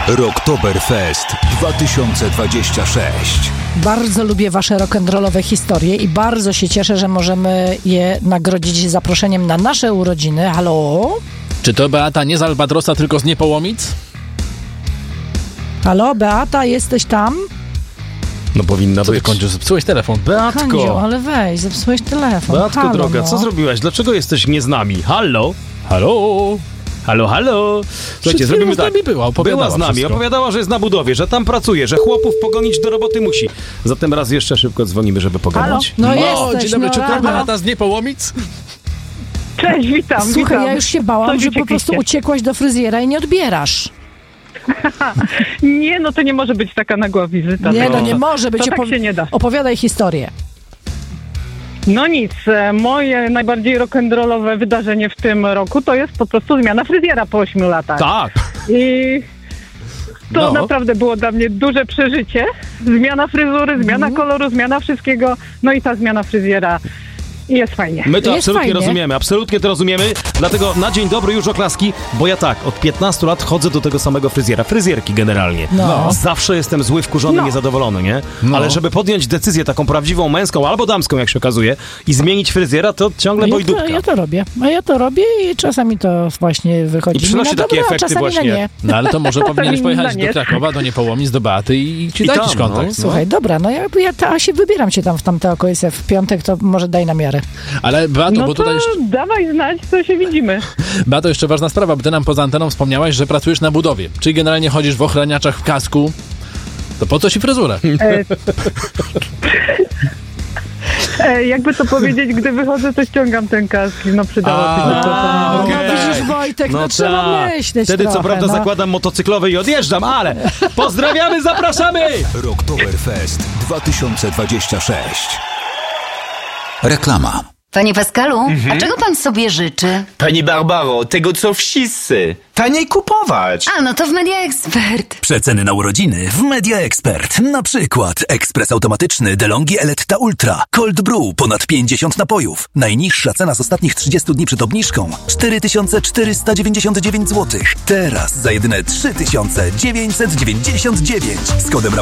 Rocktoberfest 2026. Bardzo lubię wasze rock'n'rollowe historie i bardzo się cieszę, że możemy je nagrodzić zaproszeniem na nasze urodziny. Halo? Czy to Beata nie z Albatrosa, tylko z Niepołomic? Halo, Beata, jesteś tam? No powinna Co ty, być. Kondziu, zepsułeś telefon? Kandziu, Beatko, ale weź, zepsułeś telefon. Beatko Halo, droga, no. co zrobiłaś? Dlaczego jesteś nie z nami? Halo? Halo? Halo? Słuchajcie, Przed zrobimy chwilą z tak. nami była, opowiadała Była z nami, wszystko. opowiadała, że jest na budowie, że tam pracuje, że chłopów pogonić do roboty musi. Zatem raz jeszcze szybko dzwonimy, żeby pogadać. No O, jesteś, dzień dobry, no czy to rano. Beata z Niepołomic? Cześć, witam, Słuchaj, witam. ja już się bałam, Coś że po prostu uciekliście. uciekłaś do fryzjera i nie odbierasz. Nie, no to nie może być taka nagła wizyta. Nie, to, no nie może być. To tak się nie da. Opowiadaj historię. No nic, moje najbardziej rock'n'rollowe wydarzenie w tym roku to jest po prostu zmiana fryzjera po 8 latach. Tak. I to No. naprawdę było dla mnie duże przeżycie. Zmiana fryzury, zmiana koloru, zmiana wszystkiego. No i ta zmiana fryzjera. I jest fajnie. My to Jest absolutnie fajnie. rozumiemy, absolutnie to rozumiemy, dlatego na dzień dobry już oklaski, bo ja tak, od 15 lat chodzę do tego samego fryzjera, fryzjerki generalnie. No. Zawsze jestem zły, wkurzony, No. niezadowolony, nie? No. Ale żeby podjąć decyzję taką prawdziwą, męską albo damską, jak się okazuje, i zmienić fryzjera, to ciągle bojdówka. Ja to robię. A ja to robię i czasami to właśnie wychodzi. I przynosi mi na takie dobre, a efekty czasami właśnie. na nie. No ale to może powinieneś pojechać nie. do Krakowa, do Niepołomic, do Beaty i ci I dać tam, jakiś kontakt. no. Słuchaj, dobra, no ja się wybieram cię tam w tamte okolice w piątek, to może daj na miarę. Ale Beato, No bo to tutaj jeszcze, dawaj znać, to się widzimy. Beato, jeszcze ważna sprawa, bo ty nam poza anteną wspomniałaś, że pracujesz na budowie. Czyli generalnie chodzisz w ochraniaczach w kasku. To po co ci fryzura? Jakby to powiedzieć, gdy wychodzę, to ściągam ten kask. No przydałoby się to. No okej. widzisz, Wojtek, no trzeba tak. myśleć Wtedy trochę, co prawda no. zakładam motocyklowy i odjeżdżam, ale pozdrawiamy, zapraszamy! Rocktoberfest 2026. Reklama. Panie Pascalu, a czego pan sobie życzy? Pani Barbaro, tego co wszyscy. Taniej kupować. A, no to w Media Expert. Przeceny na urodziny w Media Expert. Na przykład ekspres automatyczny DeLonghi Eletta Ultra. Cold Brew ponad 50 napojów. Najniższa cena z ostatnich 30 dni przed obniżką 4499 zł. Teraz za jedyne 3999 z kodem